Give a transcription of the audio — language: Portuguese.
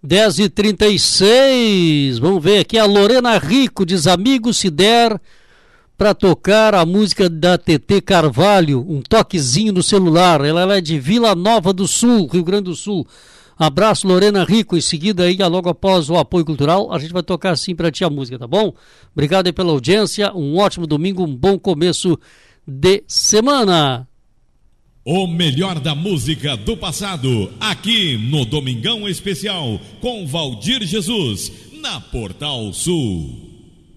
10h36, vamos ver aqui a Lorena Rico, diz: amigo, se der para tocar a música da TT Carvalho, um toquezinho no celular. Ela é de Vila Nova do Sul, Rio Grande do Sul. Abraço, Lorena Rico. Em seguida aí, logo após o apoio cultural, a gente vai tocar assim para ti a música, tá bom? Obrigado aí pela audiência, um ótimo domingo, um bom começo de semana. O melhor da música do passado, aqui no Domingão Especial, com Valdir Jesus, na Portal Sul.